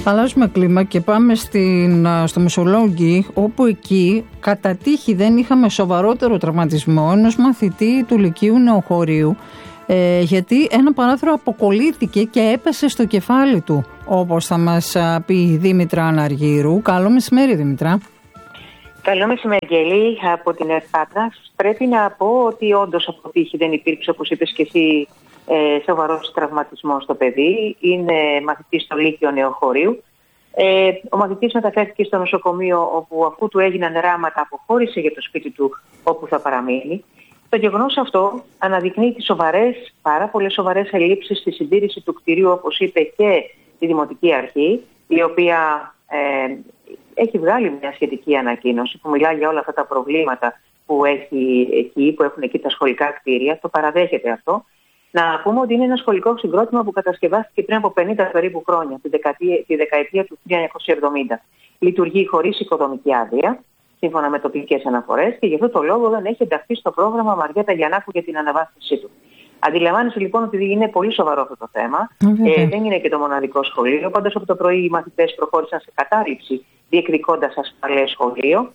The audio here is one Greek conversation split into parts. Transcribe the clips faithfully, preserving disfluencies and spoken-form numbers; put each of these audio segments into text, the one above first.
Αλλάζουμε κλίμα και πάμε στην, στο Μεσολόγγι, όπου εκεί κατά τύχη δεν είχαμε σοβαρότερο τραυματισμό ενός μαθητή του Λυκείου Νεοχωρίου, ε, γιατί ένα παράθυρο αποκολλήθηκε και έπεσε στο κεφάλι του, όπως θα μας πει η Δήμητρα Αναργύρου. Καλό μεσημέρι, Δήμητρα. Καλό μεσημέρι, Γελή, από την ΕΡΤ Πάτρας. Πρέπει να πω ότι όντως από τύχη δεν υπήρξε, όπως είπες και εσύ, ε, σοβαρός τραυματισμός στο παιδί. Είναι μαθητής στο Λύκειο Νεοχωρίου. Ε, ο μαθητής μεταφέρθηκε στο νοσοκομείο, όπου αφού του έγιναν ράματα αποχώρησε για το σπίτι του όπου θα παραμείνει. Το γεγονός αυτό αναδεικνύει τις σοβαρές, πάρα πολλές σοβαρές ελλείψεις στη συντήρηση του κτηρίου, όπως είπε και η Δημοτική Αρχή, η οποία ε, έχει βγάλει μια σχετική ανακοίνωση που μιλάει για όλα αυτά τα προβλήματα που, έχει εκεί, που έχουν εκεί τα σχολικά κτίρια. Το παραδέχεται αυτό. Να πούμε ότι είναι ένα σχολικό συγκρότημα που κατασκευάστηκε πριν από πενήντα περίπου χρόνια, τη δεκαετία, τη δεκαετία του χίλια εννιακόσια εβδομήντα. Λειτουργεί χωρίς οικοδομική άδεια, σύμφωνα με τοπικές αναφορές, και γι' αυτό το λόγο δεν έχει ενταχθεί στο πρόγραμμα Μαριέτα Γιαννάκου για την αναβάθμισή του. Αντιλαμβάνεσαι λοιπόν ότι είναι πολύ σοβαρό αυτό το θέμα. Ε, δεν είναι και το μοναδικό σχολείο. Πάντως από το πρωί οι μαθητές προχώρησαν σε κατάληψη, διεκδικώντας ασφαλές σχολείο.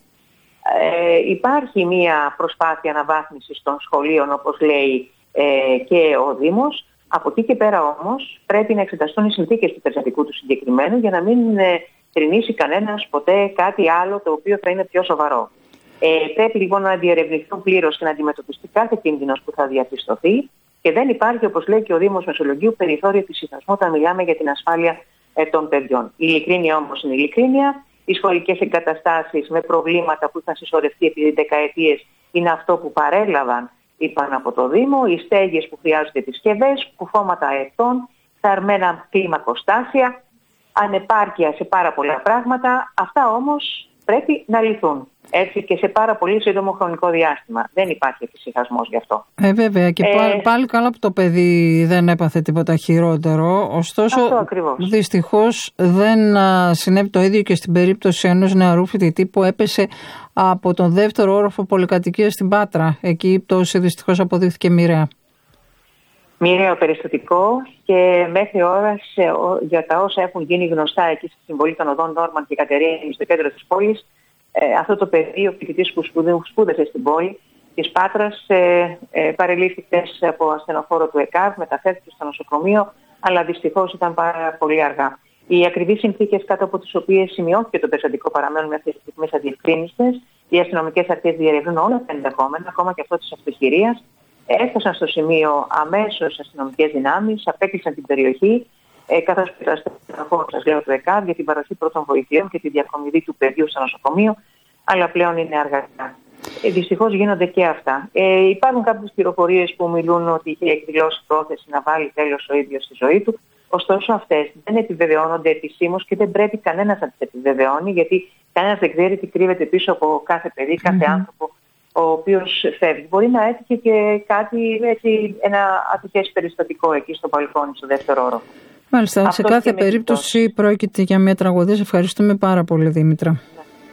Ε, υπάρχει μια προσπάθεια αναβάθμισης των σχολείων, όπως λέει ε, και ο Δήμος. Από εκεί και πέρα όμως πρέπει να εξεταστούν οι συνθήκες του περιστατικού του συγκεκριμένου για να μην ε, τρινήσει κανένας ποτέ κάτι άλλο το οποίο θα είναι πιο σοβαρό. Ε, πρέπει λοιπόν να διερευνηθούν πλήρως και να αντιμετωπιστεί κάθε κίνδυνος που θα διαπιστωθεί και δεν υπάρχει, όπως λέει και ο Δήμος Μεσολογγίου, περιθώριο επισυχνασμού όταν μιλάμε για την ασφάλεια ε, των παιδιών. Η ειλικρίνεια όμως είναι ειλικρίνεια. Οι σχολικές εγκαταστάσεις με προβλήματα που είχαν συσσωρευτεί επί δεκαετίες είναι αυτό που παρέλαβαν, είπαν από το Δήμο. Οι στέγες που χρειάζονται επισκευές, κουφώματα ετών, θαρμένα κλιμακοστάσια, ανεπάρκεια σε πάρα πολλά πράγματα. Αυτά όμως πρέπει να λυθούν. Έτσι και σε πάρα πολύ σύντομο χρονικό διάστημα. Δεν υπάρχει εφησυχασμός γι' αυτό. Ε, βέβαια. Και ε, πάλι, πάλι καλά που το παιδί δεν έπαθε τίποτα χειρότερο. Ωστόσο, δυστυχώς δεν α, συνέβη το ίδιο και στην περίπτωση ενός νεαρού φοιτητή που έπεσε από τον δεύτερο όροφο πολυκατοικίας στην Πάτρα. Εκεί η πτώση δυστυχώς αποδείχθηκε μοιραία. Μοιραίο περιστατικό και μέχρι ώρας για τα όσα έχουν γίνει γνωστά εκεί στη συμβολή των οδών Νόρμαν και Κατερίνη στο κέντρο της πόλης, ε, αυτό το παιδί, ο φοιτητής που σπούδασε στην πόλη της Πάτρας, ε, ε, παρελήφθηκε από ασθενοφόρο του ΕΚΑΒ, μεταφέρθηκε στο νοσοκομείο, αλλά δυστυχώς ήταν πάρα πολύ αργά. Οι ακριβείς συνθήκες κάτω από τις οποίες σημειώθηκε το περιστατικό παραμένουν μέχρι στιγμής αδιευκρίνιστες. Οι αστυνομικές αρχές διερευνούν όλα τα ενδεχόμενα, ακόμα και αυτό της αυτοχειρίας. Έφτασαν στο σημείο αμέσως αστυνομικές δυνάμεις, απέκλεισαν την περιοχή, ε, καθώς και το ασθενοφόρο, σας λέω, του ΕΚΑΒ για την παροχή πρώτων βοηθειών και τη διακομιδή του παιδιού στο νοσοκομείο, αλλά πλέον είναι αργά. Ε, δυστυχώς γίνονται και αυτά. Ε, υπάρχουν κάποιες πληροφορίες που μιλούν ότι είχε εκδηλώσει πρόθεση να βάλει τέλος ο ίδιος στη ζωή του. Ωστόσο, αυτές δεν επιβεβαιώνονται επισήμως και δεν πρέπει κανένας να τις επιβεβαιώνει, γιατί κανένας δεν ξέρει τι κρύβεται πίσω από κάθε παιδί, κάθε mm-hmm. άνθρωπο ο οποίος φεύγει. Μπορεί να έτυχε και κάτι, έτσι, ένα ατυχές περιστατικό εκεί στο μπαλκόνι, στο δεύτερο όροφο. Μάλιστα. Αυτό σε κάθε περίπτωση με... πρόκειται για μια τραγωδία. Σε ευχαριστούμε πάρα πολύ, Δήμητρα. Ναι.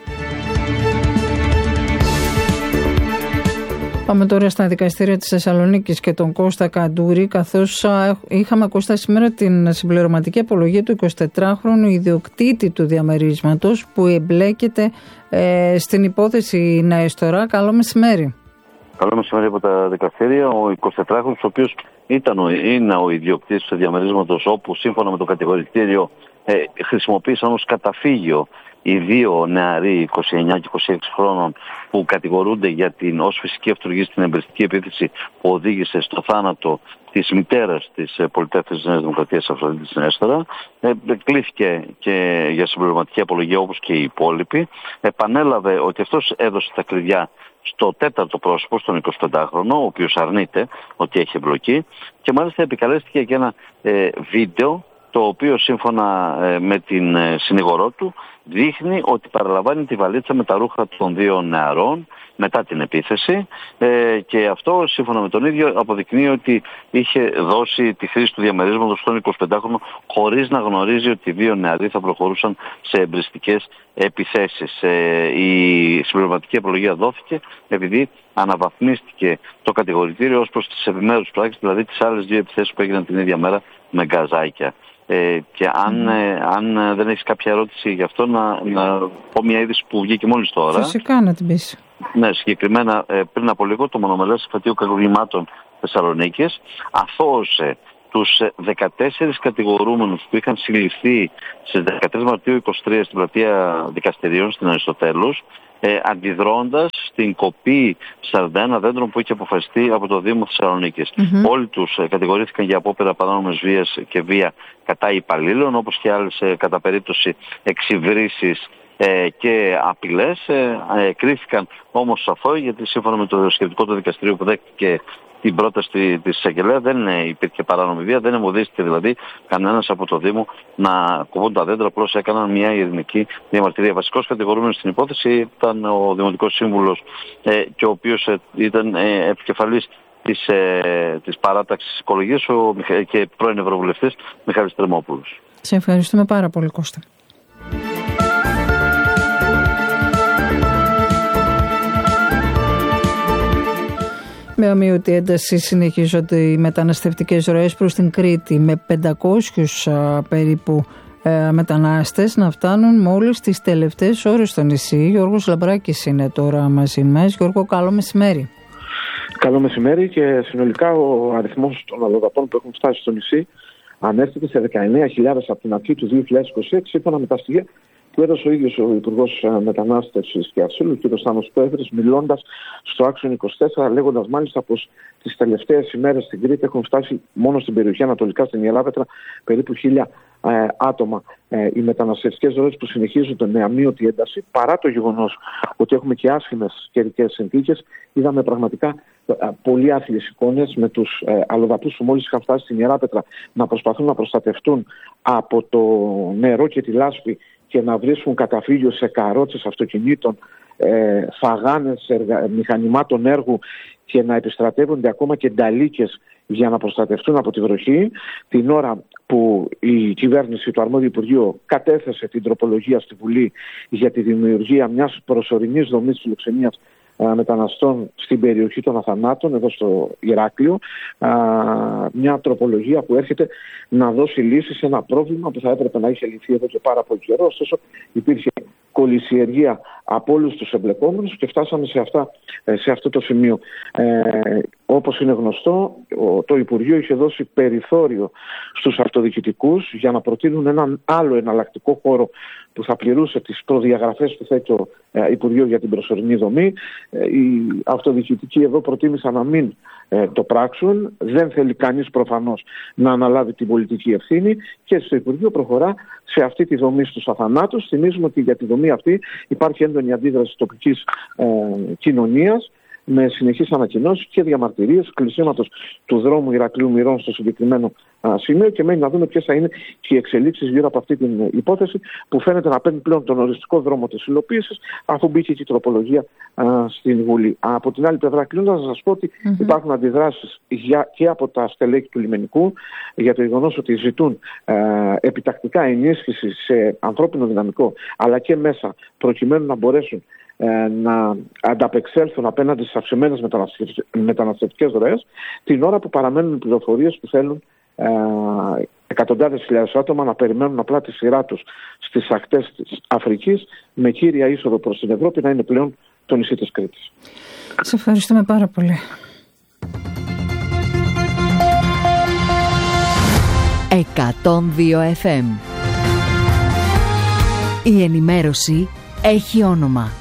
Πάμε τώρα στα δικαστήρια της Θεσσαλονίκης και τον Κώστα Καντούρη, καθώς είχαμε ακούστα σήμερα την συμπληρωματική απολογία του εικοσιτετράχρονου ιδιοκτήτη του διαμερίσματος που εμπλέκεται ε, στην υπόθεση Νέστορα. Καλό μεσημέρι. Καλό μεσημέρι από τα δικαστήρια. Ο εικοσιτετράχρονος, ο οποίος ήταν ο, είναι ο ιδιοκτήτης του διαμερίσματος, όπου σύμφωνα με το κατηγορητήριο ε, χρησιμοποίησαν ως καταφύγιο οι δύο νεαροί είκοσι εννιά και είκοσι έξι χρόνων που κατηγορούνται για την ως φυσική αυτοργή στην εμπριστική επίθεση που οδήγησε στο θάνατο της μητέρας της πολιτεύθυνσης της Νέας Δημοκρατίας Αφροδίτης Νέστορα. Ε, κλήθηκε και για συμπληρωματική απολογία όπως και οι υπόλοιποι. Επανέλαβε ότι αυτός έδωσε τα κλειδιά στο τέταρτο πρόσωπο, στον εικοσιπεντάχρονο, ο οποίος αρνείται ότι έχει εμπλοκή, και μάλιστα επικαλέστηκε και ένα ε, βίντεο, το οποίο σύμφωνα ε, με την ε, συνηγορό του δείχνει ότι παραλαμβάνει τη βαλίτσα με τα ρούχα των δύο νεαρών μετά την επίθεση, ε, και αυτό σύμφωνα με τον ίδιο αποδεικνύει ότι είχε δώσει τη χρήση του διαμερίσματος στον εικοσιπεντάχρονο χωρίς να γνωρίζει ότι οι δύο νεαροί θα προχωρούσαν σε εμπριστικές επιθέσεις. Ε, η συμπληρωματική απολογία δόθηκε επειδή αναβαθμίστηκε το κατηγορητήριο ως προς τις επιμέρους πράξεις, δηλαδή τις άλλες δύο επιθέσεις που έγιναν την ίδια μέρα με γκαζάκια. Ε, και αν, mm. ε, αν δεν έχεις κάποια ερώτηση γι' αυτό, να, να πω μια είδηση που βγήκε μόλις τώρα. Φυσικά να την πεις. Ναι, συγκεκριμένα ε, πριν από λίγο το μονομελές Εφετείο Κακουργημάτων Θεσσαλονίκης αθώωσε τους δεκατέσσερις κατηγορούμενους που είχαν συλληφθεί στις δεκατρείς Μαρτίου είκοσι τρία στην πλατεία δικαστηρίων στην Αριστοτέλους, ε, αντιδρώντας στην κοπή σαράντα ένα δέντρων που είχε αποφασιστεί από το Δήμο Θεσσαλονίκης. Mm-hmm. Όλοι τους ε, κατηγορήθηκαν για απόπειρα παράνομης βίας και βία κατά υπαλλήλων, όπως και άλλες ε, κατά περίπτωση εξυβρήσεις ε, και απειλές. Ε, ε, κρίθηκαν όμως αθώοι, γιατί σύμφωνα με το σχετικό του δικαστηρίο που δέχτηκε την πρόταση της εισαγγελέα δεν υπήρχε παράνομη βία, δεν εμποδίστηκε δηλαδή κανένας από το Δήμο να κοβούν τα δέντρα, απλώς έκαναν μια ειρηνική διαμαρτυρία. Βασικός κατηγορούμενος στην υπόθεση ήταν ο Δημοτικός Σύμβουλος ε, και ο οποίος ε, ήταν ε, επικεφαλής της, ε, της παράταξης οικολογίας ο, και πρώην Ευρωβουλευτής Μιχάλης Τρεμόπουλος. Σε ευχαριστούμε πάρα πολύ, Κώστα. Με αμοιωτή ένταση συνεχίζονται οι μεταναστευτικές ροές προς την Κρήτη, με πεντακόσιους α, περίπου ε, μετανάστες να φτάνουν μόλις τις τελευταίες ώρες στο νησί. Γιώργος Λαμπράκης είναι τώρα μαζί μας. Γιώργο, καλό μεσημέρι. Καλό μεσημέρι, και συνολικά ο αριθμός των αλλοδαπών που έχουν φτάσει στο νησί ανέρχεται σε δεκαεννέα χιλιάδες από την αρχή του δύο χιλιάδες είκοσι έξι, σύμφωνα με τα στοιχεία που έδωσε ο ίδιος ο Υπουργός Μετανάστευσης και Ασύλου, κ. Στάνος Πέφρης, μιλώντας στο Άξιον είκοσι τέσσερα, λέγοντας μάλιστα πως τις τελευταίες ημέρες στην Κρήτη έχουν φτάσει μόνο στην περιοχή ανατολικά, στην Ιεράπετρα, περίπου χίλια ε, άτομα. Ε, οι μεταναστευτικές ροές που συνεχίζονται με αμείωτη ένταση, παρά το γεγονός ότι έχουμε και άσχημες καιρικές συνθήκες, είδαμε πραγματικά ε, πολύ άθλιες εικόνες με τους ε, αλλοδαπούς που μόλις είχαν φτάσει στην Ιεράπετρα να προσπαθούν να προστατευτούν από το νερό και τη λάσπη και να βρίσκουν καταφύγιο σε καρότσες αυτοκινήτων, ε, φαγάνες εργα... μηχανημάτων έργου, και να επιστρατεύονται ακόμα και νταλίκες για να προστατευτούν από τη βροχή, την ώρα που η κυβέρνηση, το αρμόδιο Υπουργείο, κατέθεσε την τροπολογία στη Βουλή για τη δημιουργία μιας προσωρινής δομής φιλοξενίας μεταναστών στην περιοχή των Αθανάτων, εδώ στο Ηράκλειο, μια τροπολογία που έρχεται να δώσει λύση σε ένα πρόβλημα που θα έπρεπε να είχε λυθεί εδώ και πάρα πολύ καιρό. Ωστόσο υπήρχε κολυσιεργία από όλους τους εμπλεκόμενους και φτάσαμε σε, αυτά, σε αυτό το σημείο. Ε, όπως είναι γνωστό, το Υπουργείο είχε δώσει περιθώριο στους αυτοδιοικητικούς για να προτείνουν έναν άλλο εναλλακτικό χώρο που θα πληρούσε τις προδιαγραφές που θέτει το ε, Υπουργείο για την προσωρινή δομή. Ε, οι αυτοδιοικητικοί εδώ προτίμησαν να μην ε, το πράξουν. Δεν θέλει κανείς προφανώς να αναλάβει την πολιτική ευθύνη και στο Υπουργείο προχωρά σε αυτή τη δομή στους Αθανάτους. Θυμίζουμε ότι για τη δομή αυτή υπάρχει έντονη αντίδραση τοπικής ε, κοινωνίας, με συνεχείς ανακοινώσεις και διαμαρτυρίες κλεισίματος του δρόμου Ηρακλείου Μυρών στο συγκεκριμένο α, σημείο, και μένει να δούμε ποιες θα είναι και οι εξελίξεις γύρω από αυτή την υπόθεση που φαίνεται να παίρνει πλέον τον οριστικό δρόμο της υλοποίησης, αφού μπήκε και η τροπολογία α, στην Βουλή. Α, από την άλλη πλευρά, κλείνοντας, να σας πω ότι mm-hmm. υπάρχουν αντιδράσεις για, και από τα στελέχη του λιμενικού για το γεγονός ότι ζητούν α, επιτακτικά ενίσχυση σε ανθρώπινο δυναμικό αλλά και μέσα, προκειμένου να μπορέσουν να ανταπεξέλθουν απέναντι στις αυξημένες μεταναστευτικές ροές, την ώρα που παραμένουν πληροφορίες που θέλουν ε, εκατοντάδες χιλιάδες άτομα να περιμένουν απλά τη σειρά τους στις ακτές της Αφρικής, με κύρια είσοδο προς την Ευρώπη να είναι πλέον το νησί της Κρήτης. Σε ευχαριστούμε πάρα πολύ. εκατόν δύο εφ εμ. Η ενημέρωση έχει όνομα.